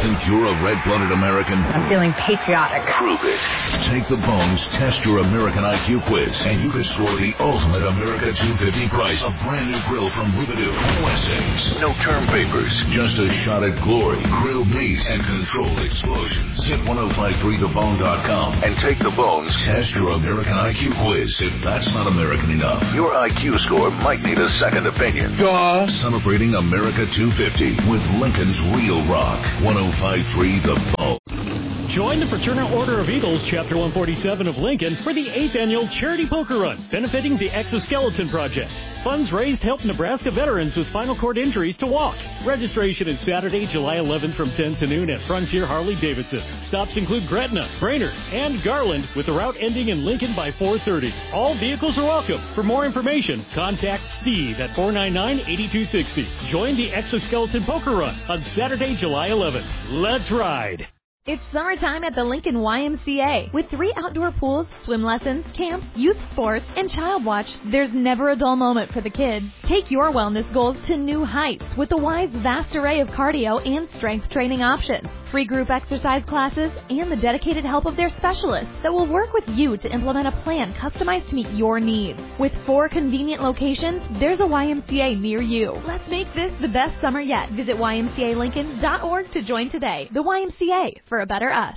Think you're a red-blooded American? I'm feeling patriotic. Prove it. Take the Bones Test Your American IQ quiz, and you can score the ultimate America 250 prize, a brand new grill from Rubidoo. No essays, no term papers, just a shot at glory, grilled meat, and controlled explosions. Hit 1053thebone.com and take the Bones Test Your American IQ quiz. If that's not American enough, your IQ score might need a second opinion. Duh. Celebrating America 250 with Lincoln's Real Rock. 1053 The Bone. Join the Fraternal Order of Eagles, Chapter 147 of Lincoln, for the 8th Annual Charity Poker Run, benefiting the Exoskeleton Project. Funds raised help Nebraska veterans with spinal cord injuries to walk. Registration is Saturday, July 11th from 10 to noon at Frontier Harley-Davidson. Stops include Gretna, Brainerd, and Garland, with the route ending in Lincoln by 4:30. All vehicles are welcome. For more information, contact Steve at 499-8260. Join the Exoskeleton Poker Run on Saturday, July 11th. Let's ride. It's summertime at the Lincoln YMCA. With 3 outdoor pools, swim lessons, camps, youth sports, and child watch, there's never a dull moment for the kids. Take your wellness goals to new heights with the Y's vast array of cardio and strength training options, free group exercise classes, and the dedicated help of their specialists that will work with you to implement a plan customized to meet your needs. With 4 convenient locations, there's a YMCA near you. Let's make this the best summer yet. Visit ymcalincoln.org to join today. The YMCA, for a better us.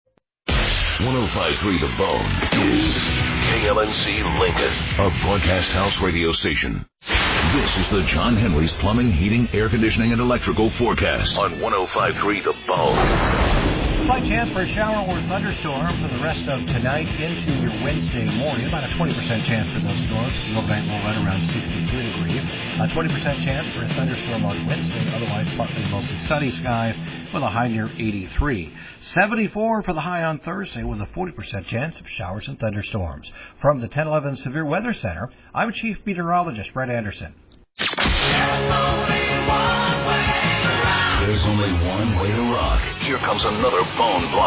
1053 The Bone is KLNC Lincoln, a broadcast house radio station. This is the John Henry's Plumbing, Heating, Air Conditioning, and Electrical forecast on 1053 The Bone. Slight chance for a shower or thunderstorm for the rest of tonight into your Wednesday morning. About a 20% chance for those storms. Low bank will run around 62 degrees. A 20% chance for a thunderstorm on Wednesday. Otherwise, partly mostly sunny skies with a high near 83. 74 for the high on Thursday with a 40% chance of showers and thunderstorms. From the 1011 Severe Weather Center, I'm Chief Meteorologist Brett Anderson. There's only one way to rock. Here comes another Bone block.